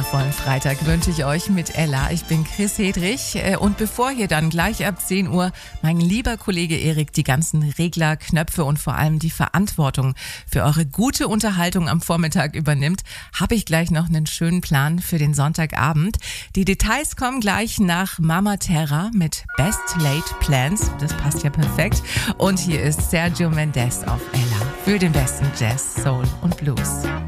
wundervollen Freitag wünsche ich euch mit Ella. Ich bin Chris Hedrich und bevor hier dann gleich ab 10 Uhr mein lieber Kollege Erik die ganzen Regler, Knöpfe und vor allem die Verantwortung für eure gute Unterhaltung am Vormittag übernimmt, habe ich gleich noch einen schönen Plan für den Sonntagabend. Die Details kommen gleich nach Mama Terra mit Best Laid Plans. Das passt ja perfekt. Und hier ist Sergio Mendes auf Ella für den besten Jazz, Soul und Blues.